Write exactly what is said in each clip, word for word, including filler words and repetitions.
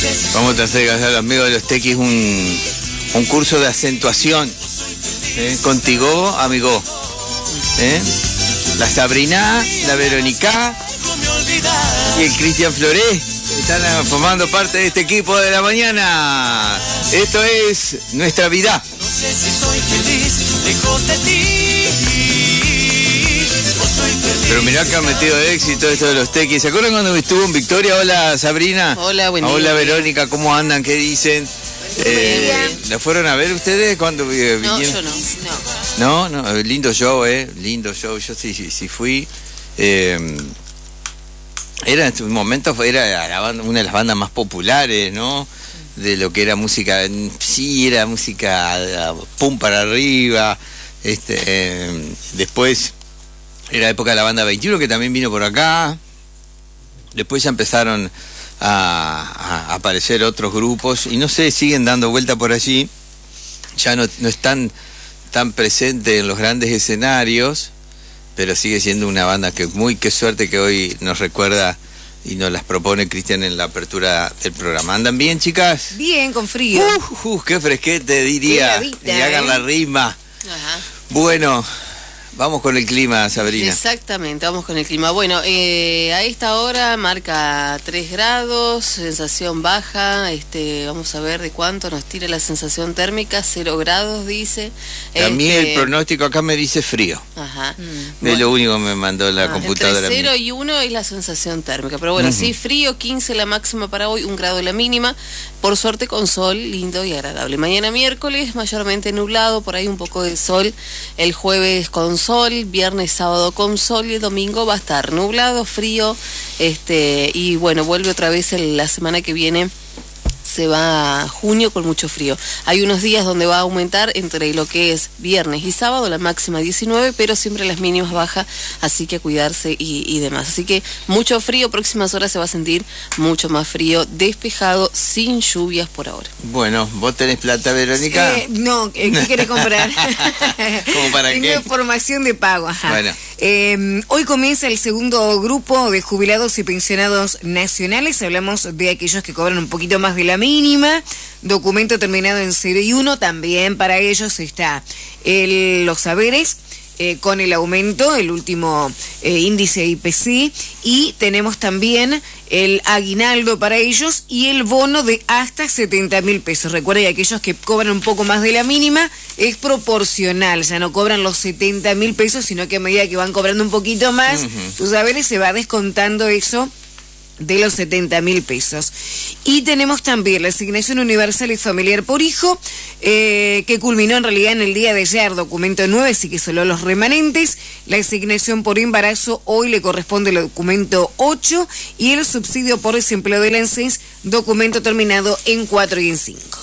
Vamos a hacer a los amigos de los tequis un, un curso de acentuación. ¿Eh? Contigo, amigo. ¿Eh? La Sabrina, la Verónica y el Cristian Floré están formando parte de este equipo de la mañana. Esto es Nuestra Vida. No sé si soy feliz lejos de ti. O soy feliz. Pero mirá que han metido de éxito esto de los tequis. ¿Se acuerdan cuando estuvo en Victoria? Hola, Sabrina. Hola, buen día. Hola, Verónica. ¿Cómo andan? ¿Qué dicen? Eh, ¿La fueron a ver ustedes cuando eh, No, vinieron? yo no. No, no, lindo show, eh, lindo show. Yo sí, sí, sí fui. Eh, era en su momento, era la banda, una de las bandas más populares, ¿no? De lo que era música, sí, era música pum para arriba. Este, eh, después era época de la banda veintiuno, que también vino por acá. Después ya empezaron a, a aparecer otros grupos y no sé, siguen dando vuelta por allí. Ya no, no están tan presentes en los grandes escenarios, pero sigue siendo una banda que muy, qué suerte que hoy nos recuerda y nos las propone Cristian en la apertura del programa. ¿Andan bien, chicas? Bien, con frío. Uh, uh, qué fresquete, diría. Qué Y hagan ¿eh? la rima. Ajá. Bueno, vamos con el clima, Sabrina. Exactamente, vamos con el clima. Bueno, eh, a esta hora marca tres grados, sensación baja. Este, vamos a ver de cuánto nos tira la sensación térmica, cero grados dice. También Este, el pronóstico acá me dice frío. Ajá. Mm. Es Bueno. lo único que me mandó la Ah, computadora. entre cero mía. y uno es la sensación térmica. Pero bueno, Ujú. sí, frío, quince la máxima para hoy, un grado la mínima. Por suerte con sol, lindo y agradable. Mañana miércoles, mayormente nublado, por ahí un poco de sol. El jueves con sol, viernes, sábado con sol y el domingo va a estar nublado, frío. este Y bueno, vuelve otra vez el, la semana que viene. Se va a junio con mucho frío. Hay unos días donde va a aumentar entre lo que es viernes y sábado, la máxima diecinueve, pero siempre las mínimas bajas, así que a cuidarse y, y demás. Así que mucho frío, próximas horas se va a sentir mucho más frío, despejado, sin lluvias por ahora. Bueno, ¿vos tenés plata, Verónica? Eh, no, ¿qué querés comprar? ¿Cómo para Tengo qué? formación de pago, ajá. Bueno. Eh, hoy comienza el segundo grupo de jubilados y pensionados nacionales. Hablamos de aquellos que cobran un poquito más de la mínima. Documento terminado en cero y uno. También para ellos está el, los saberes. Eh, con el aumento, el último eh, índice I P C, y tenemos también el aguinaldo para ellos y el bono de hasta setenta mil pesos. Recuerden, aquellos que cobran un poco más de la mínima es proporcional, ya no cobran los setenta mil pesos, sino que a medida que van cobrando un poquito más, Uh-huh. tus saberes se va descontando eso de los setenta mil pesos. Y tenemos también la asignación universal y familiar por hijo, eh, que culminó en realidad en el día de ayer, documento nueve, así que solo los remanentes. La asignación por embarazo hoy le corresponde el documento ocho, y el subsidio por desempleo del ANSES, documento terminado en cuatro y en cinco.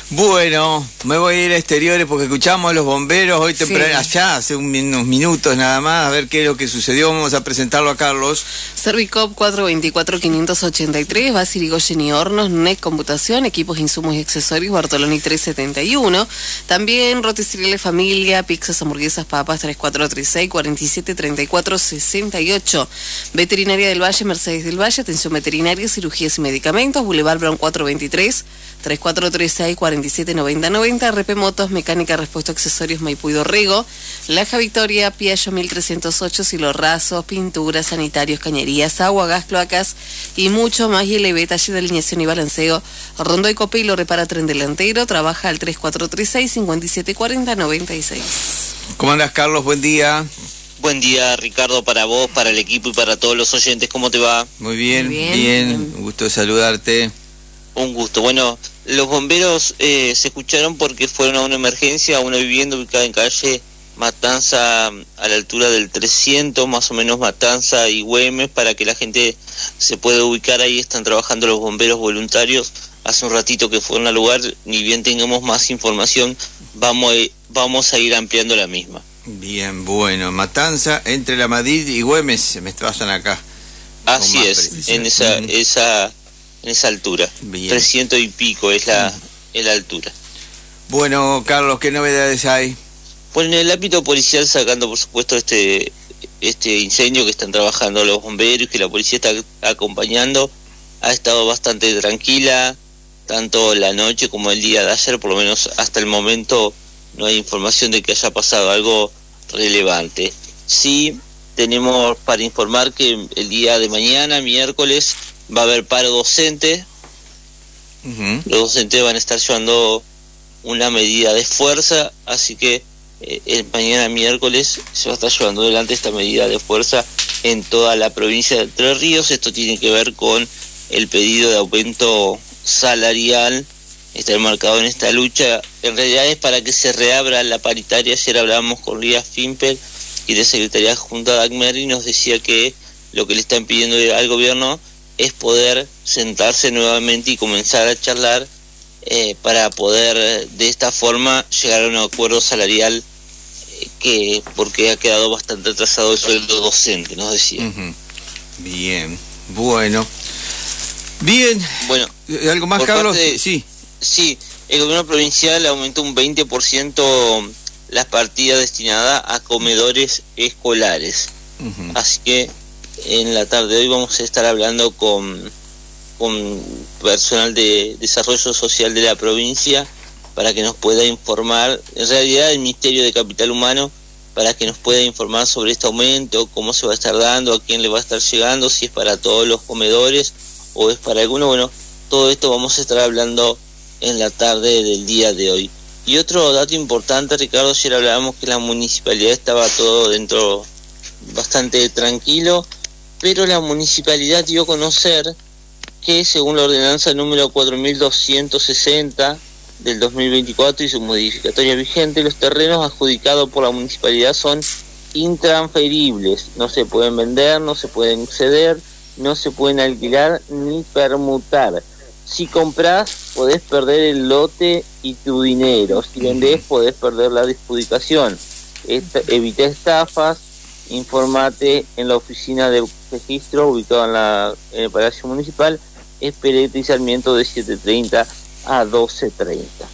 Bueno, me voy a ir a exteriores porque escuchamos a los bomberos hoy temprano, Sí. allá hace un- unos minutos nada más, a ver qué es lo que sucedió. Vamos a presentarlo a Carlos. Servicop cuatro veinticuatro quinientos ochenta y tres, Basi Irigoyen y Hornos, N E C Computación, Equipos, Insumos y Accesorios, Bartoloni trescientos setenta y uno. También Roticería Familia, pizzas, hamburguesas, papas, tres cuatro tres seis, cuatro siete tres cuatro seis ocho. Veterinaria del Valle, Mercedes del Valle, atención veterinaria, cirugías y medicamentos, Boulevard Brown cuatrocientos veintitrés, tres cuatro tres seis, cuatro siete noventa noventa. R P Motos, mecánica, repuesto, accesorios, Maipú y Dorrego. Laja Victoria, Piaggio mil trescientos ocho, Silos Rasos, pinturas, sanitarios, cañerías, agua, gas, cloacas y mucho más. Y L B, taller de alineación y balanceo, Rondo y Copé, y lo repara tren delantero. Trabaja al tres cuatro tres seis, cinco siete cuatro cero, nueve seis. ¿Cómo andas, Carlos? Buen día. Buen día, Ricardo, para vos, para el equipo y para todos los oyentes. ¿Cómo te va? Muy bien, Muy bien, bien. un gusto de saludarte. Un gusto. Bueno, los bomberos eh, se escucharon porque fueron a una emergencia a una vivienda ubicada en calle Matanza, a la altura del trescientos, más o menos Matanza y Güemes, para que la gente se pueda ubicar. Ahí están trabajando los bomberos voluntarios. Hace un ratito que fueron al lugar, ni bien tengamos más información, vamos, vamos a ir ampliando la misma. Bien, bueno, Matanza, entre la Madrid y Güemes, se me pasan acá. Así Con más es, precisión. en esa, Mm. esa, en esa altura. Bien. trescientos y pico es la, es la altura. Bueno, Carlos, ¿qué novedades hay? Bueno, en el ámbito policial, sacando por supuesto este este incendio que están trabajando los bomberos y que la policía está acompañando, ha estado bastante tranquila. tanto la noche como el día de ayer, por lo menos hasta el momento no hay información de que haya pasado algo relevante. Sí tenemos para informar que el día de mañana, miércoles, va a haber paro docente. Uh-huh. Los docentes van a estar llevando una medida de fuerza, así que eh, el mañana miércoles se va a estar llevando adelante esta medida de fuerza en toda la provincia de Entre Ríos. Esto tiene que ver con el pedido de aumento salarial, está enmarcado en esta lucha. En realidad es para que se reabra la paritaria. Ayer hablábamos con Lía Fimpel y de Secretaría Junta de ACMER y nos decía que lo que le están pidiendo al gobierno es poder sentarse nuevamente y comenzar a charlar eh, para poder de esta forma llegar a un acuerdo salarial eh, que porque ha quedado bastante atrasado el sueldo docente, nos decía. Uh-huh. Bien, bueno. Bien. Bueno, ¿algo más, Carlos? De, sí. Sí, el gobierno provincial aumentó un veinte por ciento las partidas destinadas a comedores escolares. Uh-huh. Así que en la tarde de hoy vamos a estar hablando con, con personal de desarrollo social de la provincia para que nos pueda informar, en realidad el Ministerio de Capital Humano, para que nos pueda informar sobre este aumento, cómo se va a estar dando, a quién le va a estar llegando, si es para todos los comedores o es para alguno. Bueno, todo esto vamos a estar hablando en la tarde del día de hoy. Y otro dato importante, Ricardo, ayer hablábamos que la municipalidad estaba todo dentro bastante tranquilo, pero la municipalidad dio a conocer que según la ordenanza número cuatro mil doscientos sesenta del dos mil veinticuatro y su modificatoria vigente, los terrenos adjudicados por la municipalidad son intransferibles, no se pueden vender, no se pueden ceder, no se pueden alquilar ni permutar. Si compras, podés perder el lote y tu dinero. Si vendés, podés perder la adjudicación. Esta, evita estafas, informate en la oficina de registro ubicada en, la, en el Palacio Municipal, Espereta y Sarmiento de siete treinta a doce treinta.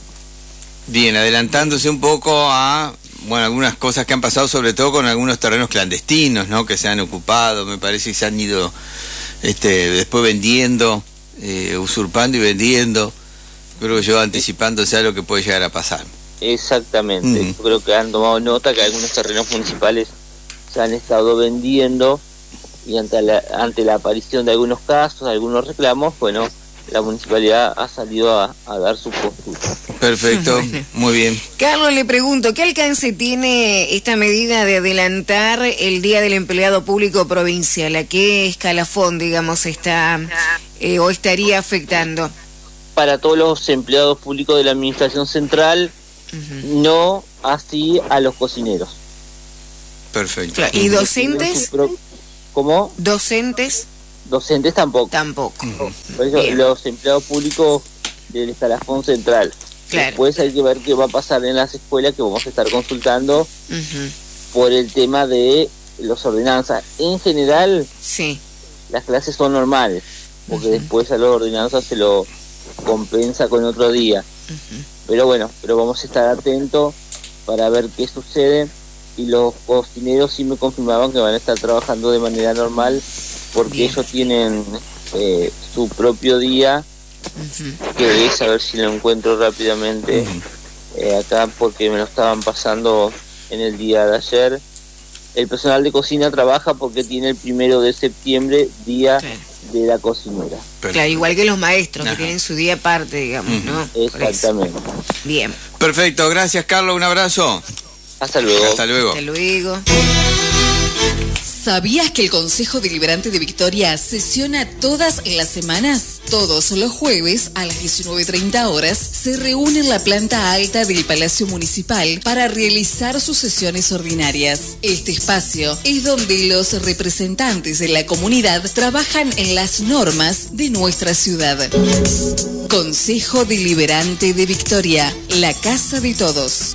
Bien, adelantándose un poco a bueno algunas cosas que han pasado, sobre todo con algunos terrenos clandestinos, ¿no? Que se han ocupado, me parece que se han ido este, después vendiendo, eh, usurpando y vendiendo. Creo que yo anticipándose a lo que puede llegar a pasar. Exactamente, mm. Yo creo que han tomado nota que algunos terrenos municipales se han estado vendiendo y ante la, ante la aparición de algunos casos, algunos reclamos, bueno, la municipalidad ha salido a, a dar su postura. Perfecto, muy bien. Carlos, le pregunto, ¿qué alcance tiene esta medida de adelantar el Día del Empleado Público Provincial? ¿A qué escalafón, digamos, está eh, o estaría afectando? Para todos los empleados públicos de la Administración Central, uh-huh. No así a los cocineros. Perfecto. ¿Y docentes? ¿Cómo? ¿Docentes? Docentes tampoco. Tampoco. Uh-huh. Por eso bien. Los empleados públicos del escalafón central. Claro. Después hay que ver qué va a pasar en las escuelas que vamos a estar consultando uh-huh. por el tema de las ordenanzas. En general, sí. Las clases son normales, porque uh-huh. después a las ordenanzas se lo compensa con otro día. Uh-huh. Pero bueno, pero vamos a estar atentos para ver qué sucede. Y los cocineros sí me confirmaban que van a estar trabajando de manera normal, porque bien. Ellos tienen eh, su propio día, uh-huh. que es, a ver si lo encuentro rápidamente, uh-huh. eh, acá, porque me lo estaban pasando en el día de ayer. El personal de cocina trabaja porque tiene el primero de septiembre, día sí. de la cocinera. Claro, igual que los maestros, ajá. que tienen su día aparte, digamos, uh-huh. ¿no? Exactamente. Bien. Perfecto, gracias, Carlos, un abrazo. Hasta luego. Hasta luego. Hasta luego. ¿Sabías que el Consejo Deliberante de Victoria sesiona todas las semanas? Todos los jueves a las diecinueve treinta horas se reúne en la planta alta del Palacio Municipal para realizar sus sesiones ordinarias. Este espacio es donde los representantes de la comunidad trabajan en las normas de nuestra ciudad. Consejo Deliberante de Victoria, la casa de todos.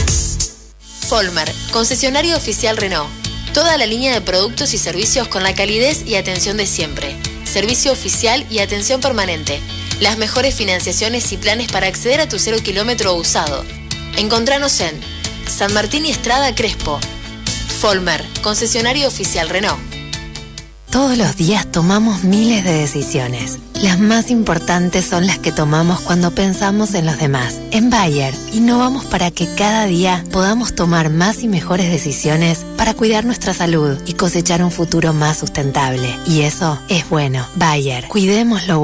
Folmer, concesionario oficial Renault. Toda la línea de productos y servicios con la calidez y atención de siempre. Servicio oficial y atención permanente. Las mejores financiaciones y planes para acceder a tu cero kilómetro usado. Encontranos en San Martín y Estrada Crespo. Folmer, concesionario oficial Renault. Todos los días tomamos miles de decisiones. Las más importantes son las que tomamos cuando pensamos en los demás. En Bayer, innovamos para que cada día podamos tomar más y mejores decisiones para cuidar nuestra salud y cosechar un futuro más sustentable. Y eso es bueno. Bayer, cuidémoslo.